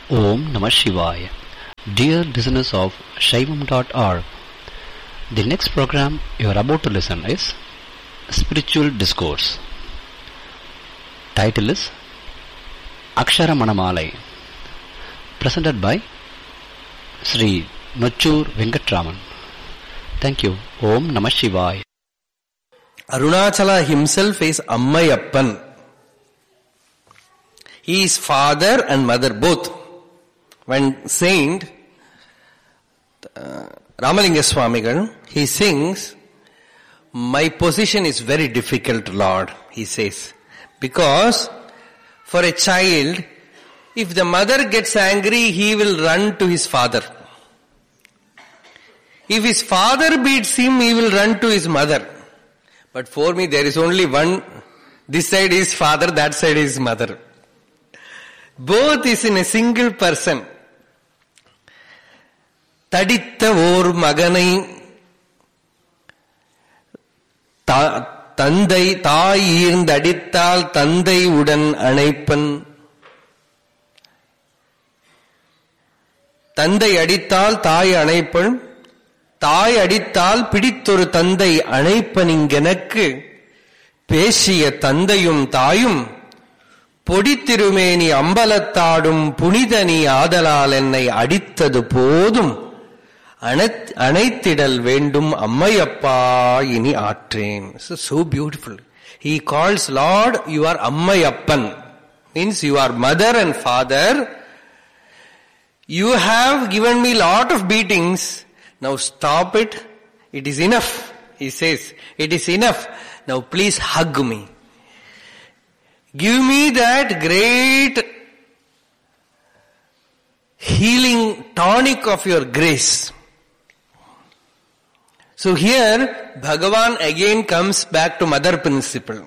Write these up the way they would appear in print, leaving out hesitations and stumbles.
Om Namah Shivaya. Dear listeners of Shaivam.org, the next program you are about to listen is Spiritual Discourse. Title is Akshara Manamalai, presented by Sri Nochur Venkatraman. Thank you. Om Namah Shivaya. Arunachala himself is Ammayappan. He is father and mother both. When Saint Ramalinga Swamigal, he sings, "My position is very difficult, Lord," he says. Because for a child, if the mother gets angry, he will run to his father. If his father beats him, he will run to his mother. But for me, there is only one. This side is father, that side is mother. Both is in a single person. Taditha or maganai தந்தை தாய் ஈர்ந்து அடித்தால் தந்தை உடன் அணைப்பன். தந்தை அடித்தால் தாய் அணைப்பன், தாய் அடித்தால் பிடித்தொரு தந்தை அணைப்பன். இங்கெனக்கு பேசிய தந்தையும் தாயும் பொடித்திருமேனி அம்பலத்தாடும் புனிதனி ஆதலால் என்னை அடித்தது போதும் அணைத்திடல் வேண்டும் அம்மையப்பா இனி ஆற்றேன். So beautiful. He calls Lord, you are Ammayappan. Means you are mother and father. You have given me lot of beatings. Now stop it. It is enough. He says, it is enough. Now please hug me. Give me that great healing tonic of your grace. So here, Bhagavan again comes back to mother principle.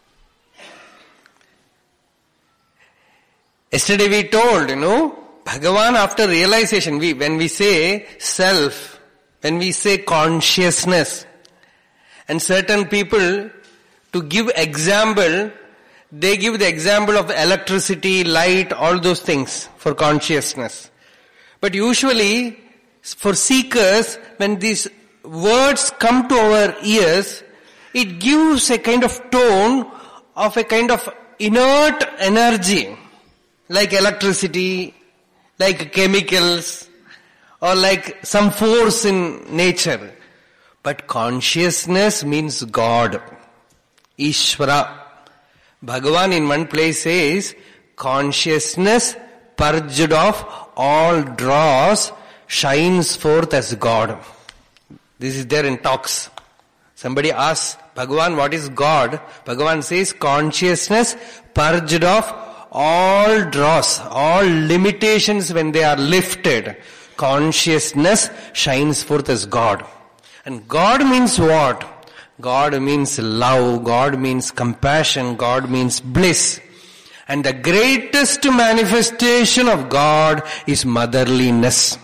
Yesterday we told, Bhagavan after realization, when we say self, when we say consciousness, and certain people, to give example, they give the example of electricity, light, all those things for consciousness. But usually, for seekers, when these words come to our ears, it gives a kind of tone of a kind of inert energy, like electricity, like chemicals, or like some force in nature. But consciousness means God, Ishvara. Bhagavan in one place says, consciousness purged of all dross shines forth as God. This is there in talks. Somebody asks Bhagavan, what is God? Bhagavan says, consciousness purged of all dross, all limitations when they are lifted. Consciousness shines forth as God. And God means what? God means love, God means compassion, God means bliss. And the greatest manifestation of God is motherliness.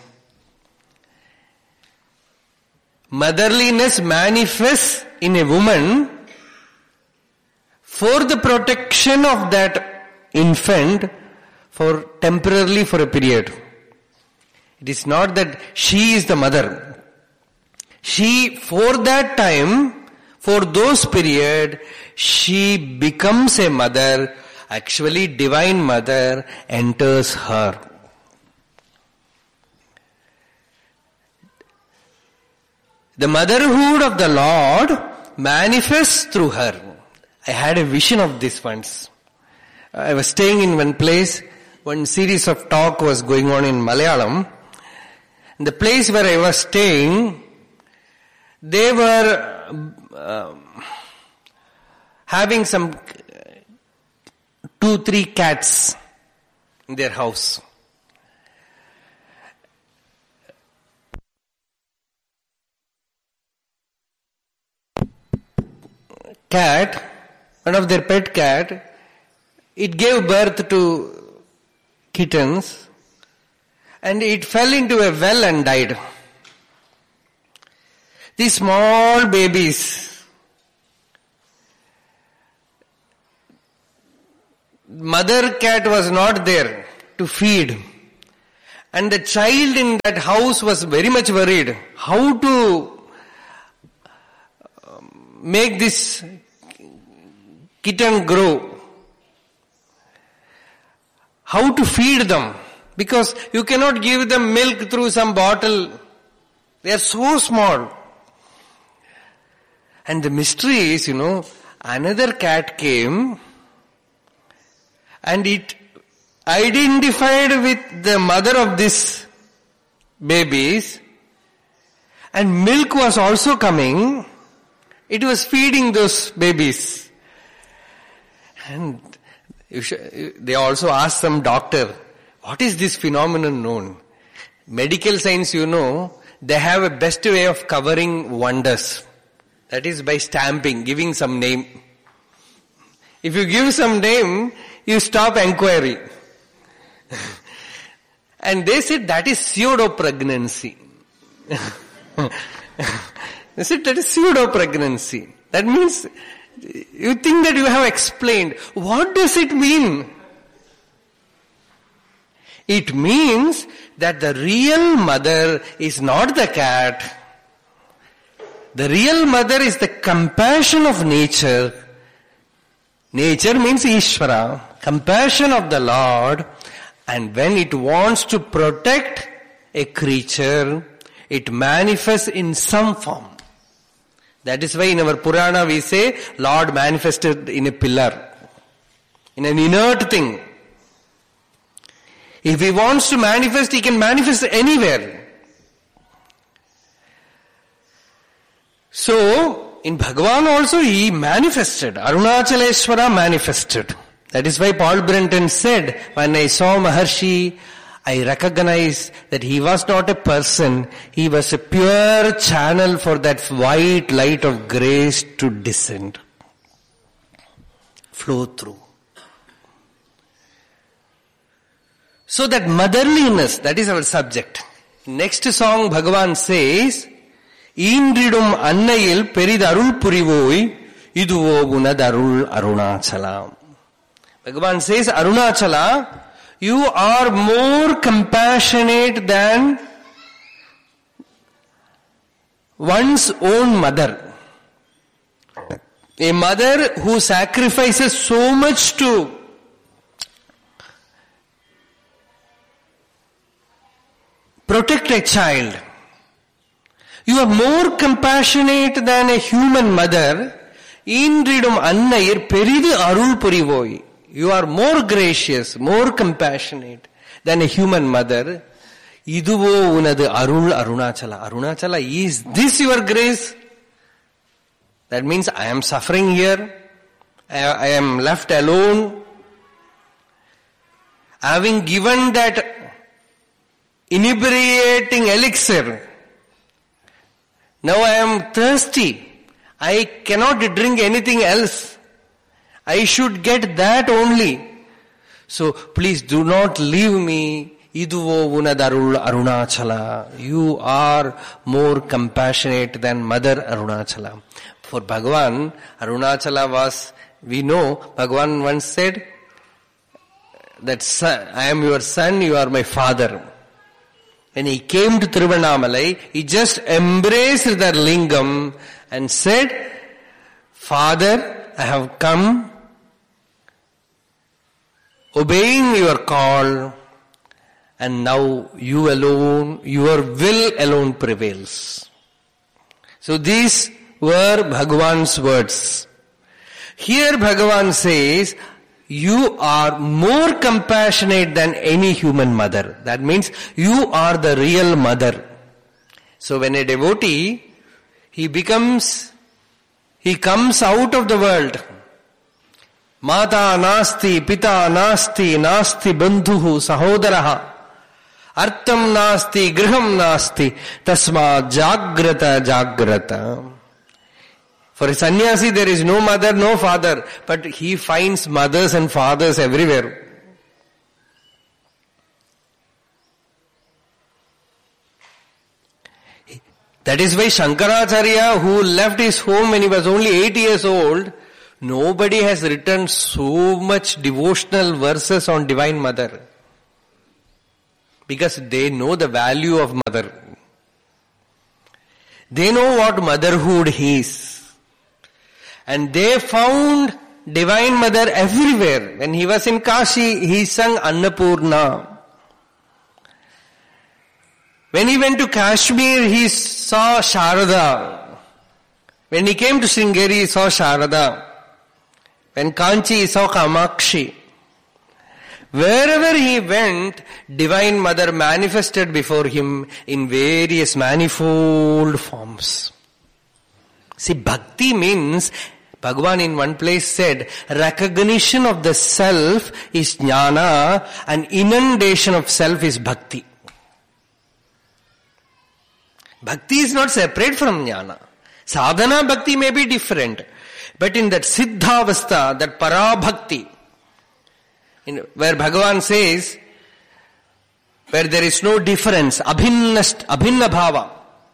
Motherliness manifests in a woman for the protection of that infant for temporarily for a period. It is not that she is the mother. She, for that time, for those period, she becomes a mother. Actually, divine mother enters her. The motherhood of the Lord manifests through her. I had a vision of this once. I was staying in one place. One series of talk was going on in Malayalam. And the place where I was staying, they were having some 2-3 cats in their house. Cat, one of their pet cat, it gave birth to kittens and it fell into a well and died. These small babies, mother cat was not there to feed. And the child in that house was very much worried. How to make this kitten grow? How to feed them? Because you cannot give them milk through some bottle. They are so small. And the mystery is, another cat came and it identified with the mother of this babies, and milk was also coming. It was feeding those babies. And they also asked some doctor, what is this phenomenon known? Medical science, they have a best way of covering wonders. That is by stamping, giving some name. If you give some name, you stop inquiry. And they said that is pseudo-pregnancy. They said that is pseudo-pregnancy. That means you think that you have explained. What does it mean? It means that the real mother is not the cat. The real mother is the compassion of nature. Nature means Ishvara, compassion of the Lord. And when it wants to protect a creature, it manifests in some form. That is why in our Purana we say, Lord manifested in a pillar, in an inert thing. If he wants to manifest, he can manifest anywhere. So, in Bhagavan also he manifested. Arunachaleshwara manifested. That is why Paul Brenton said, when I saw Maharshi, I recognized that he was not a person, he was a pure channel for that white light of grace to descend, flow through. So that motherliness, that is our subject. Next song Bhagavan says, Indridum annayil peridarul purivoi, iduvo unadarul Arunachalam. Bhagavan says, Arunachala, you are more compassionate than one's own mother. A mother who sacrifices so much to protect a child. You are more compassionate than a human mother. Indridum annayir peridu arul purivoi. You are more gracious, more compassionate than a human mother. Iduvo unadu arul Arunachala. Arunachala, is this your grace? That means I am suffering here. I am left alone. Having given that inebriating elixir, now I am thirsty. I cannot drink anything else. I should get that only. So please do not leave me. Iduvo unadarul Arunachala. You are more compassionate than Mother Arunachala. For Bhagavan, Arunachala was, we know, Bhagavan once said that son, I am your son, you are my father. When he came to Tiruvannamalai, he just embraced that lingam and said, Father, I have come obeying your call, and now you alone, your will alone prevails. So these were Bhagavan's words. Here Bhagavan says, you are more compassionate than any human mother. That means you are the real mother. So when a devotee, he comes out of the world. Mata nasti, pita nasti, nasti bandhuhu sahodaraha. Artam nasti, griham nasti, tasma jagrata jagrata. For a sannyasi there is no mother, no father, but he finds mothers and fathers everywhere. That is why Shankaracharya, who left his home when he was only 8 years old, nobody has written so much devotional verses on Divine Mother. Because they know the value of mother. They know what motherhood is. And they found Divine Mother everywhere. When he was in Kashi, he sang Annapurna. When he went to Kashmir, he saw Sharada. When he came to Sringeri, he saw Sharada. When Kanchi, he saw Kamakshi. Wherever he went, Divine Mother manifested before him in various manifold forms. See, bhakti means, Bhagavan in one place said, recognition of the self is jnana and inundation of self is bhakti. Bhakti is not separate from jnana. Sadhana bhakti may be different. But in that siddhavastha, that parabhakti, where Bhagavan says, where there is no difference, abhinna bhava,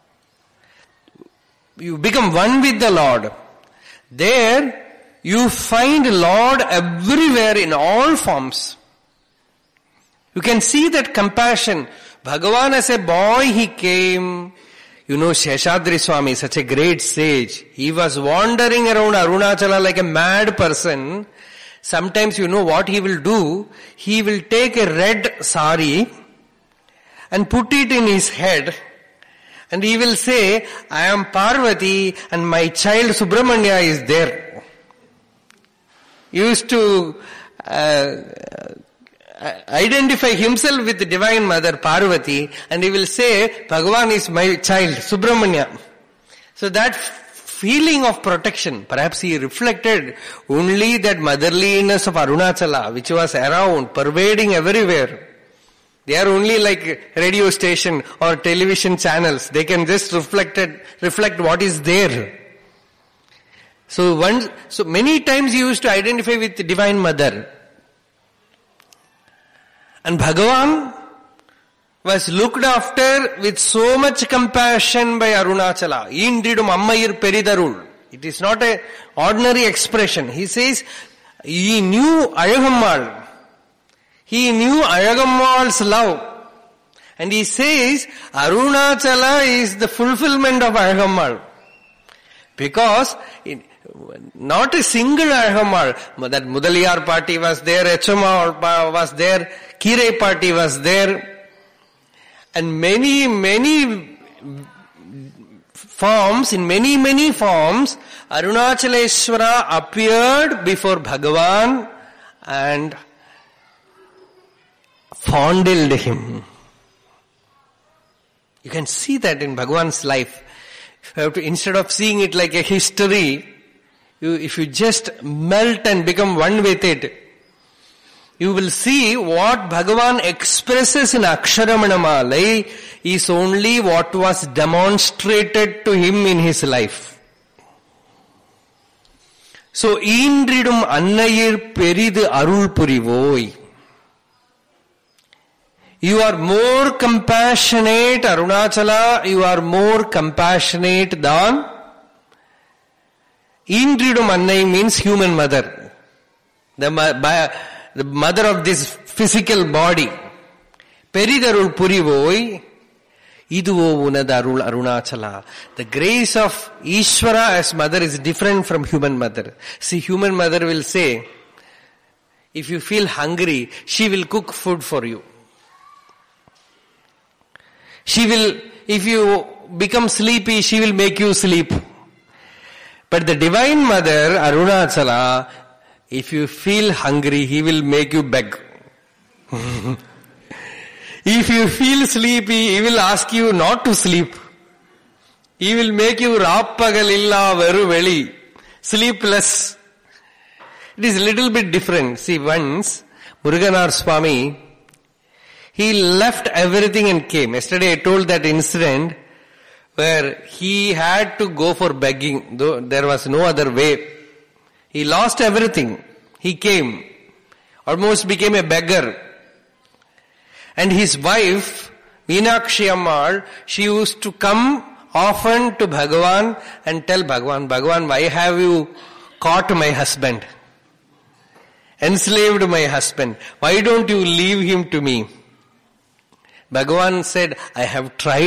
you become one with the Lord. There you find Lord everywhere in all forms. You can see that compassion. Bhagavan as a boy he came. You know, Sheshadri Swami, such a great sage. He was wandering around Arunachala like a mad person. Sometimes you know what he will do? He will take a red sari and put it in his head and he will say, I am Parvati and my child Subramanya is there. He used to identify himself with the Divine Mother Parvati and he will say, Bhagavan is my child Subramanya. So that feeling of protection, perhaps he reflected only that motherliness of Arunachala which was around, pervading everywhere. They are only like radio station or television channels. They can just reflect what is there. So many times he used to identify with the Divine Mother. And Bhagavan was looked after with so much compassion by Arunachala. Indridum ammayir peridarul. It is not an ordinary expression. He says, he knew Ayagammal. He knew Ayagammal's love. And he says, Arunachala is the fulfillment of Ayagammal. Because not a single Ayagammal. That Mudaliyar party was there, Echama was there, Kire party was there. And many forms, in many forms, Arunachaleshwara appeared before Bhagavan and fondled him. You can see that in Bhagavan's life. You have to, instead of seeing it like a history, if you just melt and become one with it, you will see what Bhagavan expresses in Aksharamanamala is only what was demonstrated to him in his life. So, Indridum Annayir Peridu Arul Purivoi. You are more compassionate, Arunachala, you are more compassionate than Indridum Annai means human mother. The mother of this physical body. Peridarul Purivoi, Iduvo Unadarul Arunachala. The grace of Ishvara as mother is different from human mother. See, human mother will say, if you feel hungry, she will cook food for you. She will, if you become sleepy, she will make you sleep. But the Divine Mother, Arunachala, if you feel hungry, he will make you beg. If you feel sleepy, he will ask you not to sleep. He will make you Rappagalilla Veru Veli, sleepless. It is a little bit different. See, once, Muruganar Swami, he left everything and came. Yesterday I told that incident where he had to go for begging, though there was no other way. He lost everything. He came. Almost became a beggar. And his wife, Meenakshi Ammal, she used to come often to Bhagavan and tell Bhagavan, why have you caught my husband? Enslaved my husband. Why don't you leave him to me? Bhagavan said, I have tried